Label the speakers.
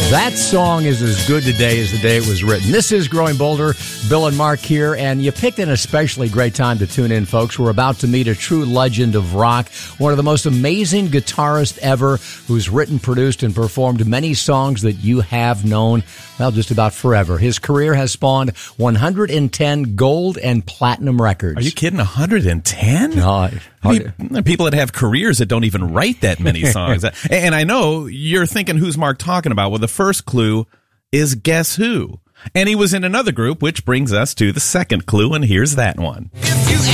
Speaker 1: That song is as good today as the day it was written. This is Growing Bolder. Bill and Mark here, and you picked an especially great time to tune in, folks. We're about to meet a true legend of rock, one of the most amazing guitarists ever, who's written, produced, and performed many songs that you have known, well, just about forever. His career has spawned 110 gold and platinum records.
Speaker 2: Are you kidding? 110?
Speaker 1: No.
Speaker 2: People that have careers that don't even write that many songs. And I know you're thinking, who's Mark talking about? Well, the first clue is Guess Who? And he was in another group, which brings us to the second clue, and here's that one.
Speaker 3: If you